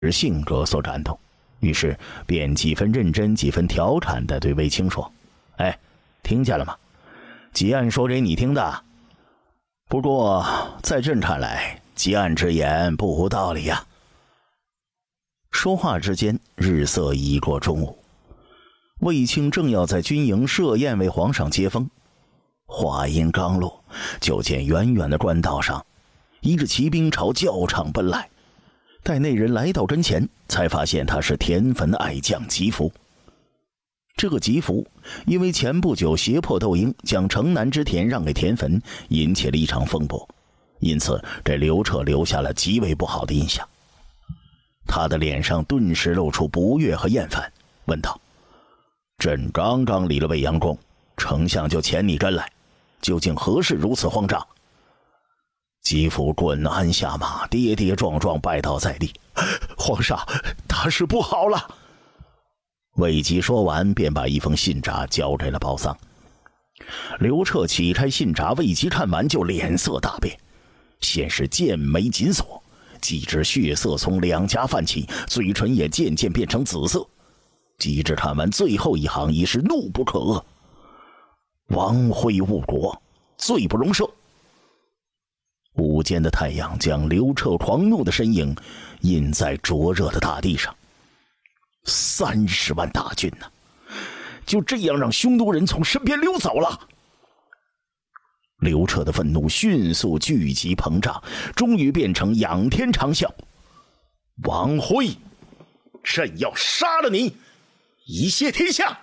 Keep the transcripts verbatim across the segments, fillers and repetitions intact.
性格所感动，于是便几分认真几分调侃地对卫青说：“哎，听见了吗？吉案说给你听的。不过在朕看来，吉案之言不无道理呀。”说话之间，日色已过中午，卫青正要在军营设宴为皇上接风，话音刚落，就见远远的官道上一支骑兵朝教场奔来。待那人来到跟前，才发现他是田汾爱将吉福。这个吉福因为前不久胁迫窦婴将城南之田让给田汾，引起了一场风波，因此给刘彻留下了极为不好的印象。他的脸上顿时露出不悦和厌烦，问道：“朕刚刚离了未央宫，丞相就遣你跟来，究竟何事如此慌张？”吉福滚鞍下马，跌跌撞撞拜倒在地：“皇上，大事不好了！”魏吉说完，便把一封信札交给了包桑。刘彻启开信札，魏吉看完就脸色大变，先是剑眉紧锁，几支血色从两颊泛起，嘴唇也渐渐变成紫色。及至看完最后一行，已是怒不可遏：“王辉误国，罪不容赦。”午间的太阳将刘彻狂怒的身影印在灼热的大地上。三十万大军呢、啊，就这样让匈奴人从身边溜走了。刘彻的愤怒迅速聚集膨胀，终于变成仰天长啸：“王辉，朕要杀了你，以谢天下！”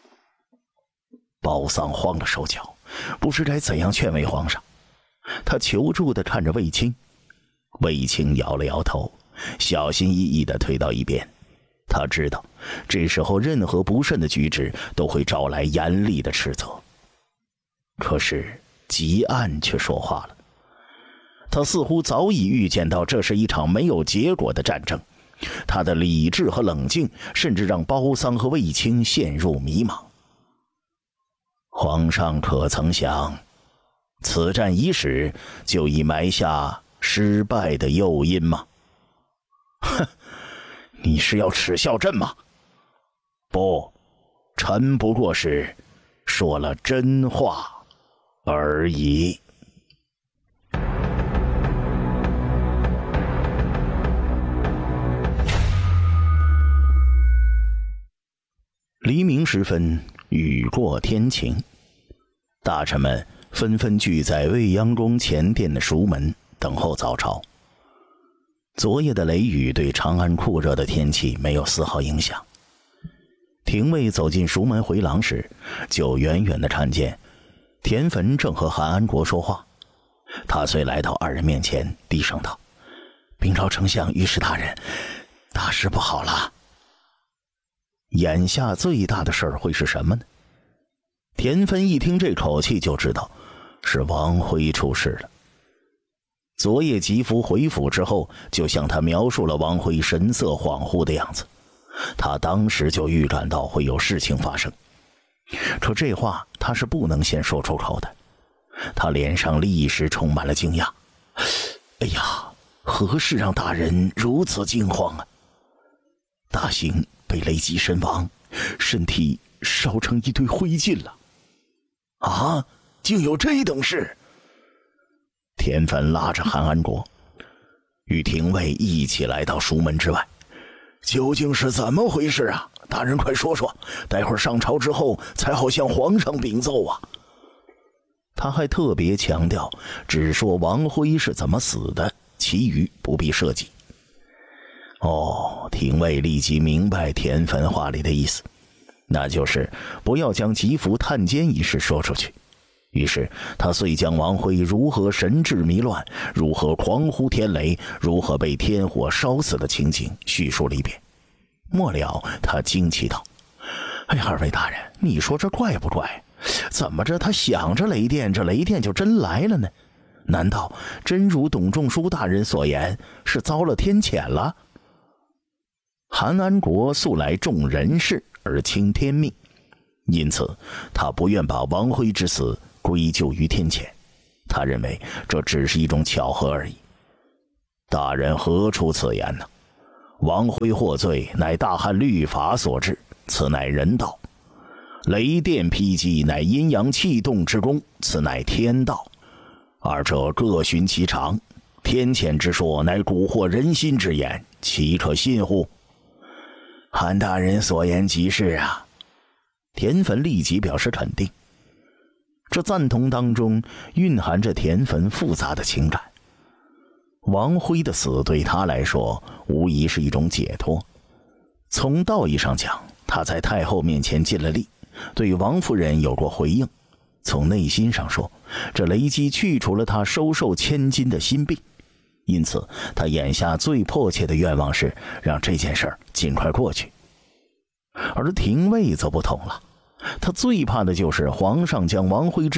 包桑慌了手脚，不知该怎样劝慰皇上。他求助地看着卫青，卫青摇了摇头，小心翼翼地退到一边。他知道这时候任何不慎的举止都会招来严厉的斥责。可是吉案却说话了，他似乎早已预见到这是一场没有结果的战争，他的理智和冷静甚至让包桑和卫青陷入迷茫。皇上可曾想，此战伊始就已埋下失败的诱因吗？哼，你是要耻笑朕吗？不，臣不过是说了真话而已。黎明时分，雨过天晴，大臣们纷纷聚在未央宫前殿的蜀门等候早朝。昨夜的雷雨对长安酷热的天气没有丝毫影响。廷尉走进蜀门回廊时，就远远地看见田汾正和韩安国说话。他遂来到二人面前，低声道：“禀告丞相、御史大人，大事不好了。”眼下最大的事儿会是什么呢？田汾一听这口气就知道是王辉出事了。昨夜吉福回府之后，就向他描述了王辉神色恍惚的样子，他当时就预感到会有事情发生。可这话他是不能先说出口的。他脸上立时充满了惊讶：“哎呀，何事让大人如此惊慌啊？大兴被雷击身亡，身体烧成一堆灰烬了。”“啊，竟有这等事！”田汾拉着韩安国与廷尉一起来到蜀门之外。“究竟是怎么回事啊？大人快说说，待会儿上朝之后才好向皇上禀奏啊。”他还特别强调，只说王辉是怎么死的，其余不必涉及。哦，廷尉立即明白田汾话里的意思，那就是不要将吉福探监一事说出去。于是他遂将王辉如何神志迷乱，如何狂呼天雷，如何被天火烧死的情景叙述了一遍。末了他惊奇道：“哎呀，二位大人，你说这怪不怪？怎么着他想着雷电，这雷电就真来了呢？难道真如董仲舒大人所言，是遭了天谴了？”韩安国素来重人事而轻天命，因此他不愿把王辉之死归咎于天谴，他认为这只是一种巧合而已。大人何出此言呢？ 王辉获罪，乃大汉律法所致，此乃人道；雷电劈击，乃阴阳气动之功，此乃天道。二者各寻其长，天谴之说，乃蛊惑人心之言，岂可信乎？韩大人所言极是啊！田汾立即表示肯定。这赞同当中蕴含着田汾复杂的情感。王辉的死对他来说无疑是一种解脱。从道义上讲，他在太后面前尽了力，对王夫人有过回应。从内心上说，这雷击去除了他收受千金的心病，因此他眼下最迫切的愿望是让这件事儿尽快过去。而廷尉则不同了，他最怕的就是皇上将王辉之